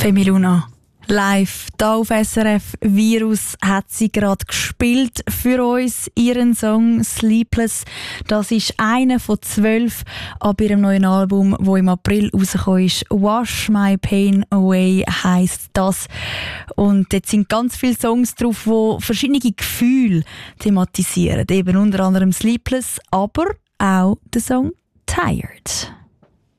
Femi Luna. Live, hier auf SRF Virus hat sie gerade gespielt für uns, ihren Song «Sleepless». Das ist einer von 12 ab ihrem neuen Album, das im April rausgekommen ist. «Wash My Pain Away» heisst das. Und dort sind ganz viele Songs drauf, die verschiedene Gefühle thematisieren. Eben unter anderem «Sleepless», aber auch der Song «Tired».